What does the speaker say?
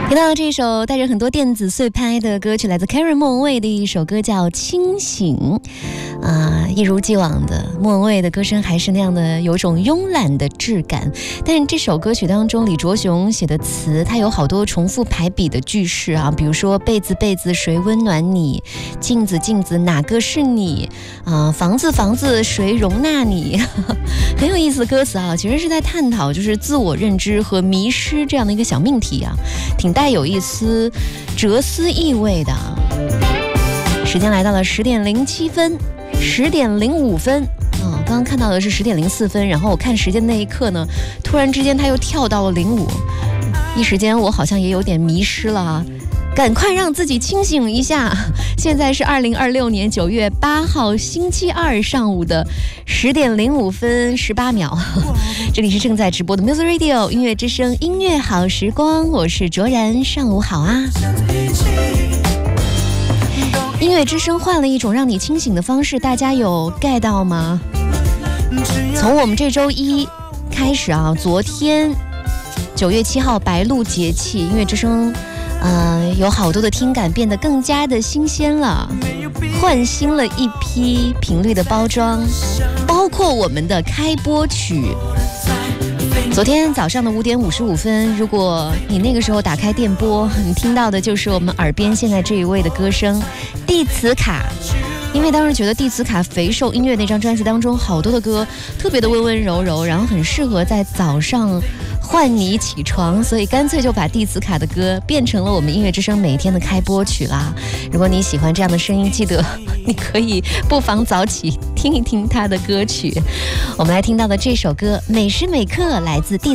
听到这首带着很多电子碎拍的歌曲，来自 Karen 莫文蔚的一首歌叫《清醒》。一如既往的莫文蔚的歌声还是那样的有种慵懒的质感，但是这首歌曲当中李卓雄写的词，它有好多重复排比的句式啊，比如说被子被子谁温暖你，镜子镜子哪个是你房子房子谁容纳你很有意思的歌词啊，其实是在探讨就是自我认知和迷失这样的一个小命题啊，挺带有一丝哲思意味的。时间来到了10点07分，10点05分刚刚看到的是10点04分，然后我看时间那一刻呢，突然之间它又跳到了05，一时间我好像也有点迷失了啊，赶快让自己清醒一下。现在是2026年9月8号星期二上午的10点05分18秒，这里是正在直播的 Music Radio 音乐之声音乐好时光，我是卓然，上午好啊。音乐之声换了一种让你清醒的方式，大家有 get 到吗？从我们这周一开始啊，昨天9月7号白露节气，音乐之声有好多的听感变得更加的新鲜了，换新了一批频率的包装，包括我们的开播曲。昨天早上的5点55分，如果你那个时候打开电波，你听到的就是我们耳边现在这一位的歌声，蒂茨卡。因为当时觉得蒂茨卡肥瘦音乐那张专辑当中好多的歌特别的温温柔柔，然后很适合在早上唤你起床，所以干脆就把蒂茨卡的歌变成了我们音乐之声每天的开播曲啦。如果你喜欢这样的声音，记得你可以不妨早起听一听他的歌曲。我们来听到的这首歌每时每刻来自蒂